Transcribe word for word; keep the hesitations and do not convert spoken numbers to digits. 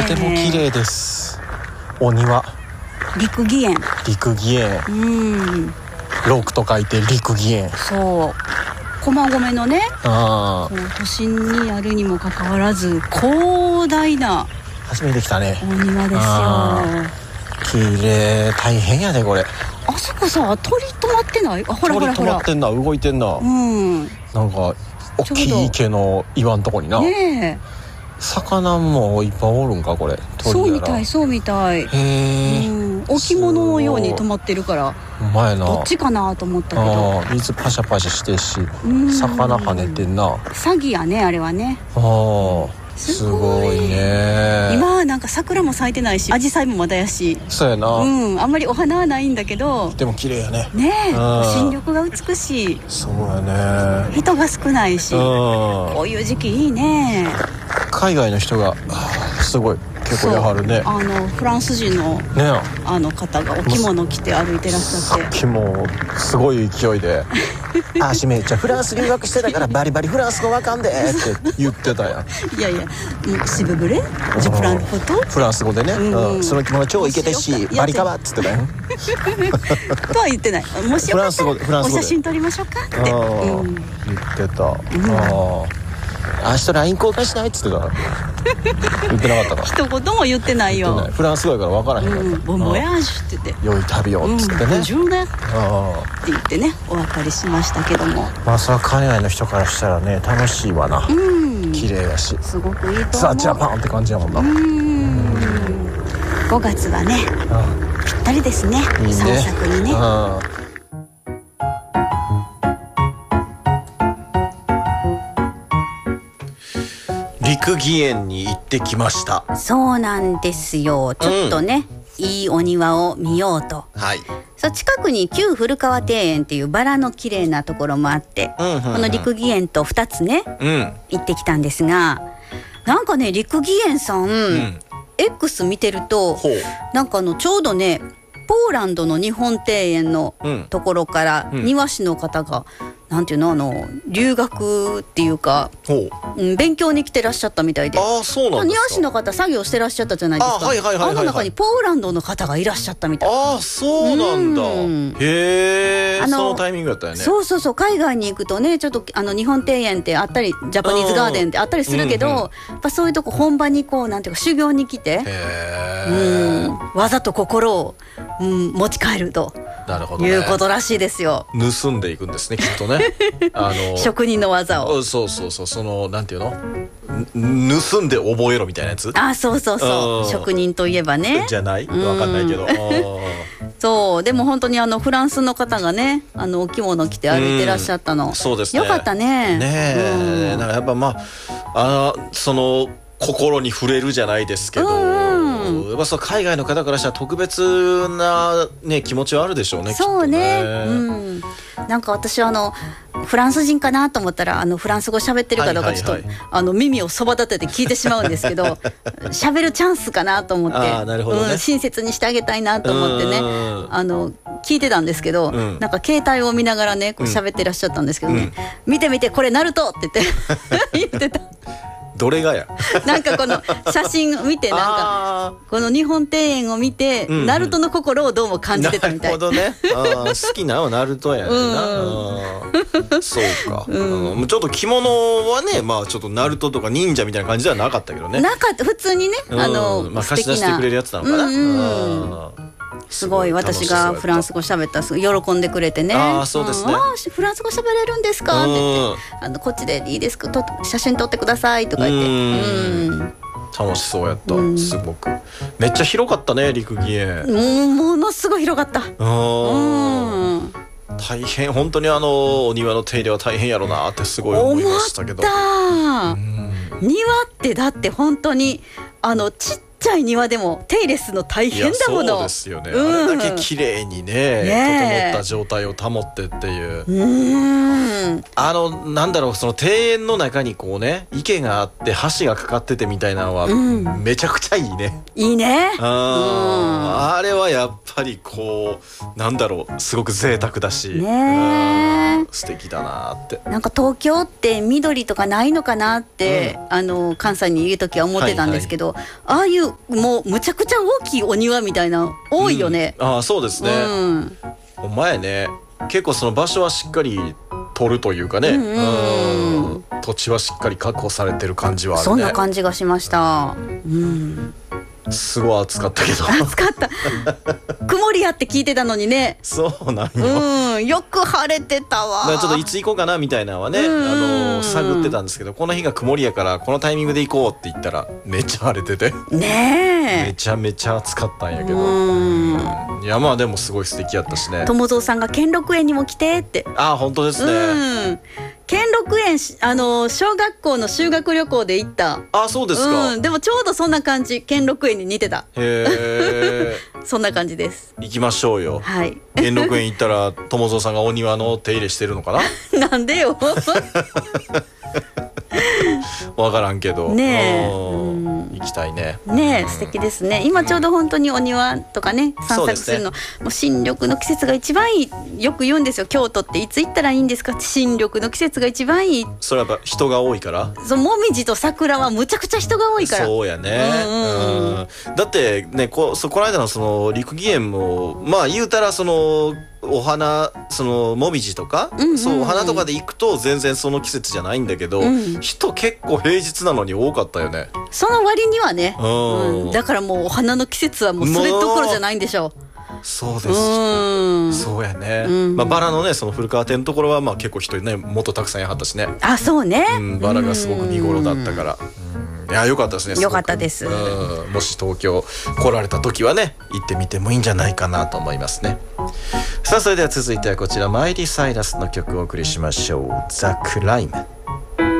ても綺麗です。お庭陸義園陸義園、うん六と書いて陸義園。 そう駒込のね、 あ都心にあるにもかかわらず広大な初めて来たねお庭ですよ。綺麗大変やでこれ。 あそこさ鳥止まってない？あほらほらほら鳥止まってんな、動いてんな、うん、なんか大きい池の岩のとこにな、ね、魚もいっぱいおるんかこれ。 そうみたいそうみたい。へえ、うん、置物のように止まってるから前などっちかなと思ったけど、 水パシャパシャしてるし魚跳ねてんな。 詐欺やねあれはね。 あすごいね。 今はなんか桜も咲いてないし、アジサイもまだやし。 そうやな、 うん、あんまりお花はないんだけどでも綺麗やね。 ねえ、新緑が美しい。 そうやね。 人が少ないし、こういう時期いいね。 海外の人がすごい結構やはるね。 あのフランス人の、ね、あの方がお着物着て歩いてらっしゃって、さっきもすごい勢いであしめっちゃフランス留学してたからバリバリフランス語わかんでって言ってたやん。 いやいや、シブブレジプランフォトフランス語でね、うんうん、その着物超イケてしバリカバっつってたよとは言ってない。もしよかったらお写真撮りましょうかって、 うん、言ってた、うん、あ明日 ライン 交換しないっつってた言ってなかったか。 一言も言ってないよ。 フランス語やから分からへんかった、うん、 ボンボヤージュって言って良い旅をっつってね、 うん、順だって言ってねお別れしましたけども、 まあそれは海外の人からしたらね楽しいわな、うん、綺麗やしすごくいいと思う。 ザ・ジャパンって感じやもんな。うんうんごがつはねぴったりですね。いいね、散策にね。 陸義園に行ってきました。 そうなんですよ。ちょっとね、うん、いいお庭を見ようと、はい、そう近くに旧古川庭園っていうバラの綺麗なところもあって、うんうんうん、この陸義園とふたつね、うん、行ってきたんですが、なんかね陸義園さん、うん、X 見てるとなんかあのちょうどねポーランドの日本庭園のところから庭師の方が、うん、なんていうのあの留学っていうか、うん、勉強に来てらっしゃったみたいで。 あ、そうなんですか。 庭師の方作業してらっしゃったじゃないですか。あ、はいはいはいはいはい、あの中にポーランドの方がいらっしゃったみたい。 あ、そうなんだ、うん、へえ、そのタイミングだったよね。 そうそうそう、海外に行くとねちょっとあの日本庭園ってあったりジャパニーズガーデンってあったりするけど、うんうん、やっぱそういうとこ本場にこうなんていうか修行に来て、へうん、わざと心を、うん、持ち帰るとなるほど、ね、いうことらしいですよ。 盗んでいくんですねきっとねあの職人の技を。 そうそうそう、そのなんていうの盗んで覚えろみたいなやつ。 あ、そうそうそう、職人といえばねじゃないわかんないけどそうでも本当にあのフランスの方がねあのお着物着て歩いてらっしゃったの、 そうですね、 よかったね。 ねえ、なんかやっぱまあ、あその心に触れるじゃないですけど、うんうん、やっぱそう海外の方からしたら特別な、ね、気持ちはあるでしょうね。 そうね、うん、なんか私はあのフランス人かなと思ったらあのフランス語喋ってるかどうかちょっと、はいはいはい、あの耳をそば立てて聞いてしまうんですけど喋るチャンスかなと思って、あ、なるほどね、うん、親切にしてあげたいなと思ってねあの聞いてたんですけど、うん、なんか携帯を見ながらねこう喋ってらっしゃったんですけどね、うん、見て見てこれナルトって言って言ってたどれがやなんかこの写真を見てなんかこの日本庭園を見て、うんうん、ナルトの心をどうも感じてたみたい。 なるほどね。あ好きなのはナルトやねんな、うん、そうか、うん、ちょっと着物はね、まあちょっとナルトとか忍者みたいな感じではなかったけどね。 なかった、普通にね、うん、あの、 まあ、貸し出してくれるやつなのかな、うんうん、 すごい私がフランス語喋ったらすごい喜んでくれてね。 あ、そうですね、 うん、あフランス語喋れるんですかって言って、あのこっちでいいですかと写真撮ってくださいとか言って、うん、 楽しそうやった、うん、すごくめっちゃ広かったね陸義園、 うん、ものすごい広かった。うん、 大変本当にあのお庭の手入れは大変やろなってすごい思いましたけど。 思った、うん、庭ってだって本当にあのちっちっちゃい庭でも手入れするの大変だもの。 そうですよね、うん、あれだけ綺麗に ね, ね整った状態を保ってっていう、うーんあのなんだろうその庭園の中にこうね池があって橋がかかっててみたいなのは、うん、めちゃくちゃいいね。 いいね。 あ, あれはやっぱりこうなんだろうすごく贅沢だし、 ね、 素敵だなって。 なんか東京って緑とかないのかなって、うん、あの関西にいる時は思ってたんですけど、はいはい、ああいうもうむちゃくちゃ大きいお庭みたいな多いよね、 うん、ああそうですね、うん、お前ね結構その場所はしっかり取るというかね、うんうんうん、土地はしっかり確保されてる感じはあるね。 そんな感じがしました、うん、 すごい暑かったけど暑かった曇りやって聞いてたのにね。 そうなんよ、 うん、よく晴れてたわ。 だからちょっといつ行こうかなみたいなのはね、あの探ってたんですけど、この日が曇りやからこのタイミングで行こうって言ったらめっちゃ晴れててねえめちゃめちゃ暑かったんやけど、うんいやまあでもすごい素敵やったしね。 友蔵さんが兼六園にも来てって。 ああ本当ですね。うん兼六園あの小学校の修学旅行で行った。 あそうですか、 うん、でもちょうどそんな感じ。兼六園に似てた。 へえそんな感じです。 行きましょうよ。 はい兼六園行ったら友蔵さんがお庭の手入れしてるのかななんでよわからんけどねえ、 うん、行きたいね。 ねえ素敵ですね。今ちょうど本当にお庭とかね散策するの、ね、もう新緑の季節が一番いい。よく言うんですよ京都っていつ行ったらいいんですか。新緑の季節が一番いい。 それはやっぱ人が多いから。 そうもみじと桜はむちゃくちゃ人が多いから。 そうやね、うんうんうん、だってね こ, そこの間のその六義園もまあ言うたらそのお花そのもみじとか、うんうんうん、そうお花とかで行くと全然その季節じゃないんだけど、うん、人結構平日なのに多かったよね。 その割にはね、うん、だからもうお花の季節はもうそれどころじゃないんでしょう。 そうです、うん、そうやね、うんまあ、バラのねその古川店のところはまあ結構人ねもっとたくさんやはったしね。 あそうね、 うん、バラがすごく見頃だったから、うん、いや良かったですね。 良かったです、 うん、もし東京来られた時はね行ってみてもいいんじゃないかなと思いますね。さあそれでは続いてはこちらマイリー・サイラスの曲をお送りしましょう。ザ・クライム。